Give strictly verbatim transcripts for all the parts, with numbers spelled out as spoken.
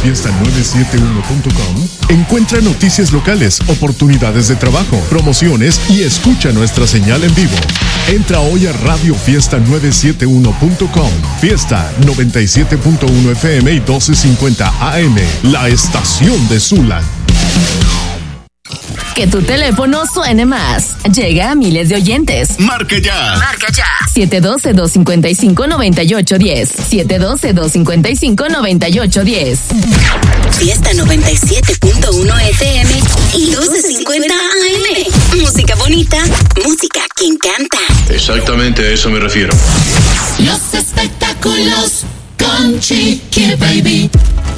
fiesta nueve siete uno punto com encuentra noticias locales, oportunidades de trabajo, promociones y escucha nuestra señal en vivo. Entra hoy a radio fiesta nueve siete uno punto com. Fiesta noventa y siete punto uno F M y doce cincuenta A M. La estación de Zula. Que tu teléfono suene más. Llega a miles de oyentes. Marca ya. Marca ya. siete uno dos, dos cinco cinco, nueve ocho uno cero. siete uno dos, dos cinco cinco, nueve ocho uno cero. Fiesta noventa y siete punto uno F M y doce cincuenta A M. Música bonita, música que encanta. Exactamente a eso me refiero. Los espectáculos con Chiqui Baby.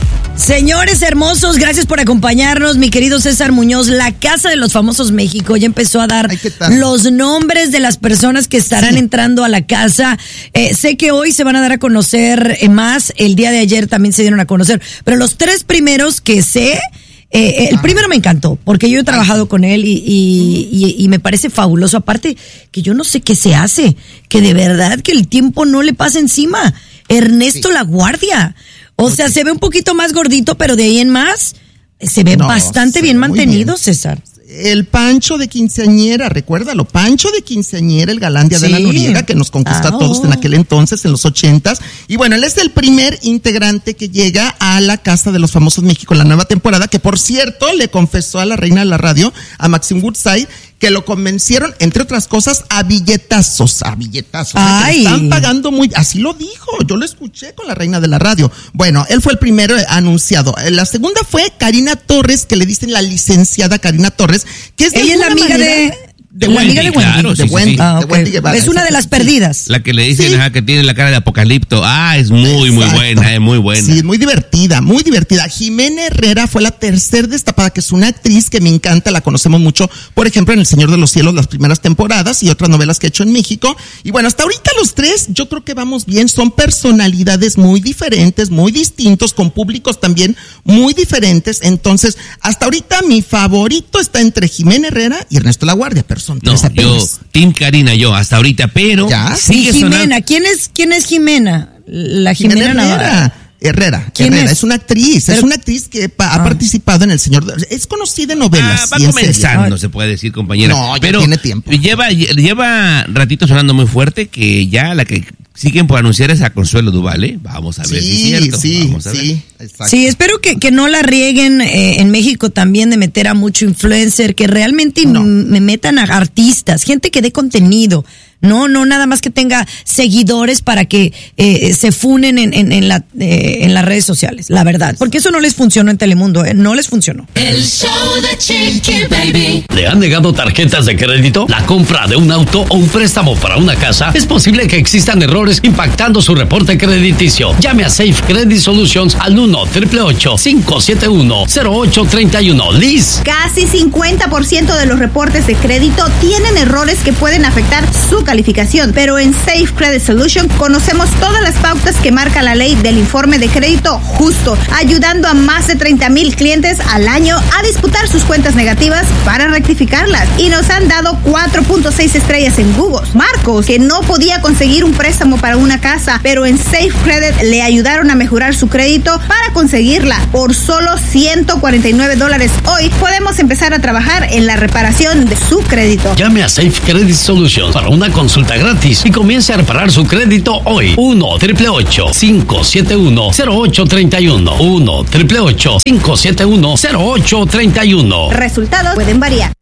Señores hermosos, gracias por acompañarnos. Mi querido César Muñoz, la Casa de los Famosos México ya empezó a dar Ay, los nombres de las personas que estarán sí. entrando a la casa. Eh, sé que hoy se van a dar a conocer eh, más, el día de ayer también se dieron a conocer, pero los tres primeros que sé, eh, el primero me encantó, porque yo he trabajado con él y, y, y, y me parece fabuloso. Aparte, que yo no sé qué se hace, que de verdad que el tiempo no le pasa encima. Ernesto sí. La Guardia. O okay. sea, se ve un poquito más gordito, pero de ahí en más se ve no, bastante se bien ve mantenido, bien. César. El Pancho de quinceañera, recuérdalo, Pancho de quinceañera, el galán de Adela sí. Noriega, que nos conquistó ah, a todos oh. en aquel entonces, en los ochentas. Y bueno, él es el primer integrante que llega a la Casa de los Famosos México en la nueva temporada, que por cierto le confesó a la reina de la radio, a Maxine Woodside, que lo convencieron, entre otras cosas, a billetazos, a billetazos. Ay. Están pagando muy, así lo dijo, yo lo escuché con la reina de la radio. Bueno, él fue el primero anunciado. La segunda fue Karina Torres, que le dicen la licenciada Karina Torres, que es de ella es la amiga manera, de... De Wendy, amiga de Wendy, claro, de sí, Wendy, sí, sí. Ah, okay. de Wendy Guevara. Es una de las perdidas. La que le dicen sí. ajá, que tiene la cara de Apocalipto. Ah, es muy, Exacto. muy buena, es muy buena. Sí, es muy divertida, muy divertida. Jimena Herrera fue la tercer destapada, que es una actriz que me encanta, la conocemos mucho, por ejemplo, en El Señor de los Cielos, las primeras temporadas y otras novelas que ha hecho en México. Y bueno, hasta ahorita los tres, yo creo que vamos bien, son personalidades muy diferentes, muy distintos, con públicos también muy diferentes. Entonces, hasta ahorita mi favorito está entre Jimena Herrera y Ernesto La Guardia, pero son no, tres apenas. Team Karina yo hasta ahorita, pero ¿Ya? sigue Jimena, sonando. ¿quién es quién es Jimena? La Jimena, Jimena Herrera. Herrera, ¿Quién Herrera, es? es una actriz, pero, es una actriz que pa, ah. ha participado en El Señor de, es conocida en novelas. Ah, va comenzando, se puede decir, compañera. No, ya pero tiene tiempo. Lleva, lleva ratito sonando muy fuerte, que ya la que siguen por anunciar es a Consuelo Duval, ¿eh? Vamos a ver sí, si es cierto. Sí, Vamos a sí, ver. exacto. Sí, espero que, que no la rieguen eh, en México también de meter a mucho influencer, que realmente no. me metan a artistas, gente que dé contenido. No, no nada más que tenga seguidores para que eh, se funen en, en, en, la, eh, en las redes sociales, la verdad. Porque eso no les funcionó en Telemundo, ¿eh? No les funcionó. El show de Chiqui Baby. ¿Le han negado tarjetas de crédito? ¿La compra de un auto o un préstamo para una casa? Es posible que existan errores impactando su reporte crediticio. Llame a Safe Credit Solutions al uno, ocho ocho ocho, cinco siete uno, cero ocho tres uno. Liz. Casi cincuenta por ciento de los reportes de crédito tienen errores que pueden afectar su calificación, pero en Safe Credit Solution conocemos todas las pautas que marca la ley del informe de crédito justo, ayudando a más de treinta mil clientes al año a disputar sus cuentas negativas para rectificarlas, y nos han dado cuatro punto seis estrellas en Google. Marcos, que no podía conseguir un préstamo para una casa, pero en Safe Credit le ayudaron a mejorar su crédito para conseguirla por solo ciento cuarenta y nueve dólares. Hoy podemos empezar a trabajar en la reparación de su crédito. Llame a Safe Credit Solutions para una consulta gratis y comience a reparar su crédito hoy. uno, ocho ocho ocho, cinco siete uno, cero ocho tres uno. uno, ocho ocho ocho, cinco siete uno, cero ocho tres uno. Resultados pueden variar.